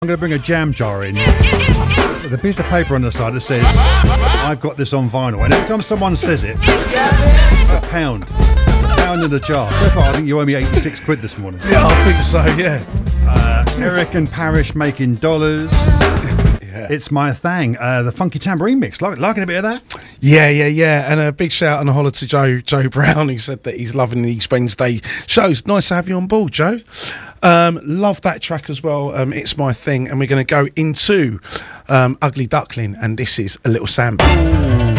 I'm going to bring a jam jar in with a piece of paper on the side that says, I've got this on vinyl. And every time someone says it, it's a pound. It's a pound in the jar. So far, I think you owe me 86 quid this morning. Yeah, I think so, yeah. Eric and Parish making dollars. Yeah. It's my thing. The Funky Tambourine Mix. Liking a bit of that? Yeah. And a big shout and a holler to Joe Brown, who said that he's loving these Wednesday shows. Nice to have you on board, Joe. Love that track as well. It's my thing. And we're going to go into Ugly Duckling. And this is a little sample.